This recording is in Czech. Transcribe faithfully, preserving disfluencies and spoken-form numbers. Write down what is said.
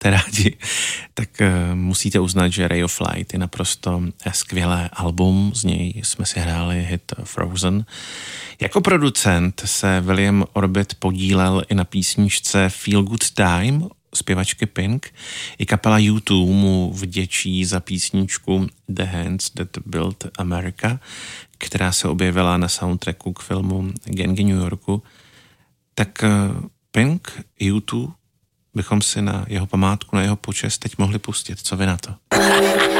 máte rádi, tak musíte uznat, že Ray of Light je naprosto skvělé album, z něj jsme si hráli hit Frozen. Jako producent se William Orbit podílel i na písničce Feel Good Time zpěvačky Pink. I kapela U dva mu vděčí za písničku The Hands That Built America, která se objevila na soundtracku k filmu Gangy New Yorku. Tak Pink, U dva bychom si na jeho památku, na jeho počest teď mohli pustit. Co vy na to?